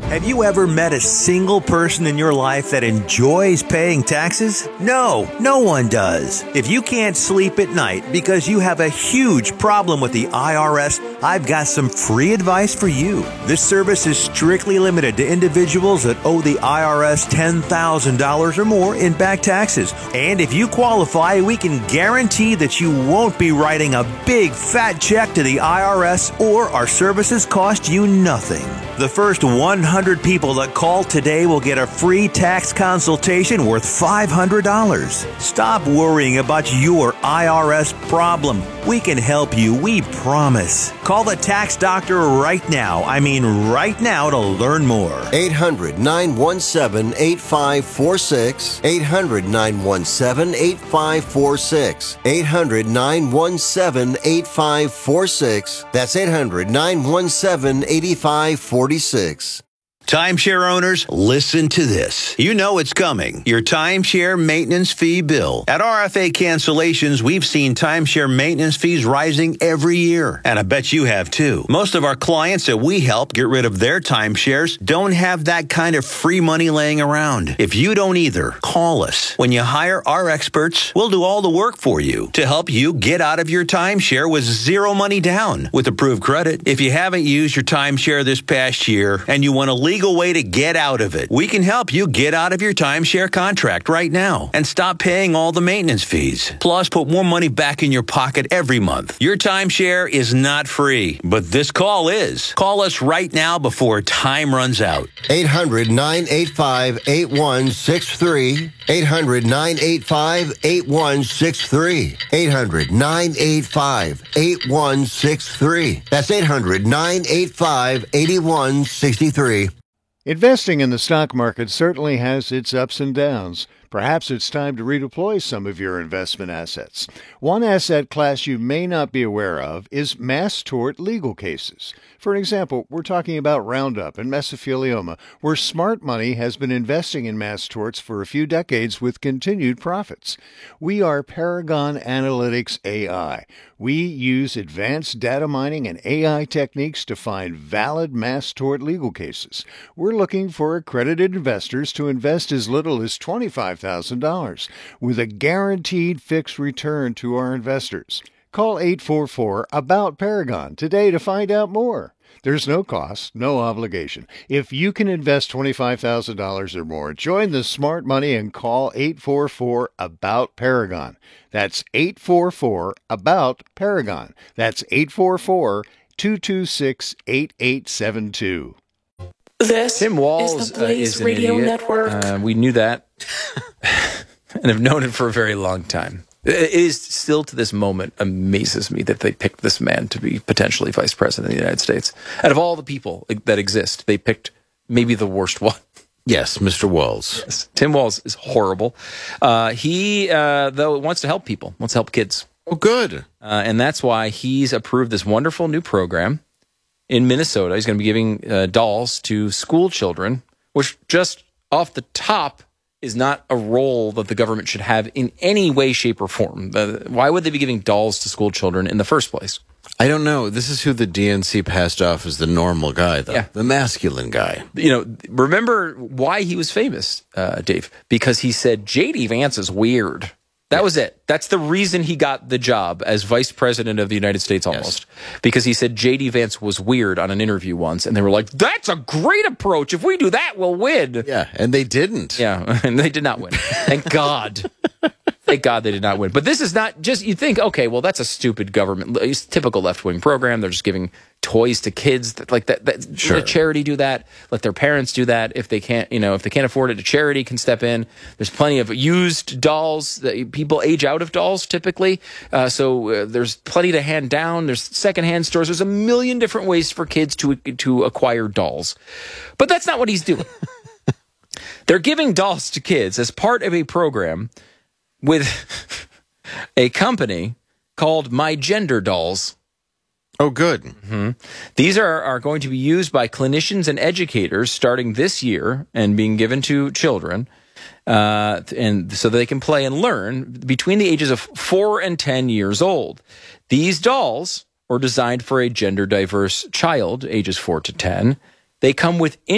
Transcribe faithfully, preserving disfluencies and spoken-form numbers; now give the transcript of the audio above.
Have you ever met a single person in your life that enjoys paying taxes? No, no one does. If you can't sleep at night because you have a huge problem with the I R S, I've got some free advice for you. This service is strictly limited to individuals that owe the I R S ten thousand dollars or more in back taxes. And if you qualify, we can guarantee that you won't be writing a big fat check to the I R S, or our services cost you nothing. The first one hundred people that call today will get a free tax consultation worth five hundred dollars. Stop worrying about your I R S problem. We can help you, we promise. Call the tax doctor right now. I mean right now to learn more. eight hundred, nine one seven, eight five four six. eight hundred, nine one seven, eight five four six. eight hundred, nine one seven, eight five four six. That's eight hundred, nine one seven, eight five four six. Timeshare owners, listen to this. You know it's coming. Your timeshare maintenance fee bill. At R F A Cancellations, we've seen timeshare maintenance fees rising every year. And I bet you have too. Most of our clients that we help get rid of their timeshares don't have that kind of free money laying around. If you don't either, call us. When you hire our experts, we'll do all the work for you to help you get out of your timeshare with zero money down with approved credit. If you haven't used your timeshare this past year and you want to leave way to get out of it, we can help you get out of your timeshare contract right now and stop paying all the maintenance fees. Plus, put more money back in your pocket every month. Your timeshare is not free, but this call is. Call us right now before time runs out. eight hundred, nine eight five, eight one six three. eight hundred, nine eight five, eight one six three. eight hundred, nine eight five, eight one six three. That's eight hundred, nine eight five, eight one six three. Investing in the stock market certainly has its ups and downs. Perhaps it's time to redeploy some of your investment assets. One asset class you may not be aware of is mass tort legal cases. For example, we're talking about Roundup and mesothelioma, where smart money has been investing in mass torts for a few decades with continued profits. We are Paragon Analytics A I. We use advanced data mining and A I techniques to find valid mass tort legal cases. We're looking for accredited investors to invest as little as twenty-five thousand dollars with a guaranteed fixed return to our investors. Call eight four four, ABOUT Paragon today to find out more. There's no cost, no obligation. If you can invest twenty-five thousand dollars or more, join the smart money and call eight four four, ABOUT Paragon. That's eight four four, ABOUT Paragon. That's eight four four, two two six, eight eight seven two. This Tim Walz is the Blaze uh, is an Radio idiot. Network. Uh, we knew that and have known it for a very long time. It is still to this moment amazes me that they picked this man to be potentially vice president of the United States. Out of all the people that exist, they picked maybe the worst one. Yes, Mister Walz. Yes. Tim Walz is horrible. Uh, he, uh, though, wants to help people, wants to help kids. Oh, good. Uh, and that's why he's approved this wonderful new program in Minnesota. He's going to be giving uh, dolls to school children, which just off the top is not a role that the government should have in any way, shape, or form. Uh, why would they be giving dolls to school children in the first place? I don't know. This is who the D N C passed off as the normal guy, though. Yeah. The masculine guy. You know, remember why he was famous, uh, Dave? Because he said J D Vance is weird. That was it. That's the reason he got the job as vice president of the United States almost. Yes. Because he said J D Vance was weird on an interview once, and they were like, that's a great approach. If we do that, we'll win. Yeah, and they didn't. Yeah, and they did not win. Thank God. Thank God they did not win. But this is not just, you think, okay, well, that's a stupid government, it's a typical left-wing program. They're just giving toys to kids. That, like that, that sure. Let charity do that. Let their parents do that. If they can't, you know, if they can't afford it, a charity can step in. There's plenty of used dolls. That people age out of dolls typically. Uh, so uh, there's plenty to hand down. There's secondhand stores. There's a million different ways for kids to to acquire dolls. But that's not what he's doing. They're giving dolls to kids as part of a program with a company called My Gender Dolls. Oh, good. Mm-hmm. These are, are going to be used by clinicians and educators starting this year and being given to children, uh, and so they can play and learn between the ages of four and ten years old. These dolls are designed for a gender diverse child, ages four to ten. They come with